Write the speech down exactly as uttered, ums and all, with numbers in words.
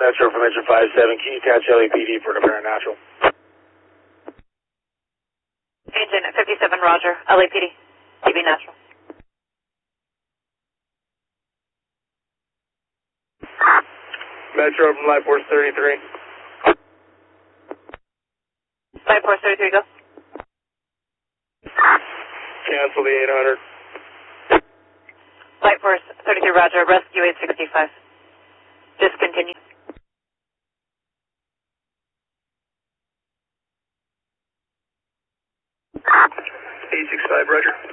Metro information five seven, can you catch L A P D for the paranatural? Agent fifty-seven, Roger, L A P D, T B natural. Metro from Light Force thirty-three. Light Force thirty-three, go. Cancel the eight hundred. Light Force thirty-three, Roger, rescue eight sixty-five. Discontinue. eight sixty-five, Roger.